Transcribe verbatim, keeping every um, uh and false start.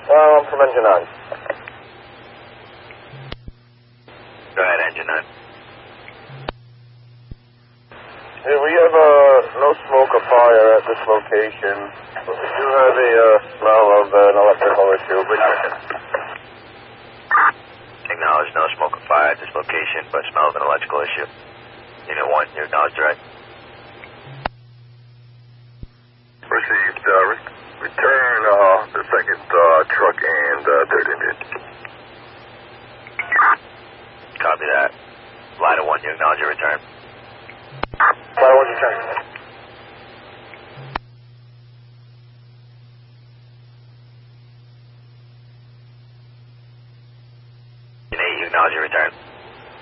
Uh, I'm from engine nine. Go ahead, engine nine. Yeah, we have uh, no smoke or fire at this location. But we do have a uh, smell of uh, an electrical issue. But Acknowledge no smoke or fire at this location, but smell of an electrical issue. Unit one, you acknowledge direct. Received. Uh, re- return uh, the second uh, truck and uh, third engine. Copy that. Line one, you acknowledge your return. Line one, return. Unit eight, you acknowledge your return.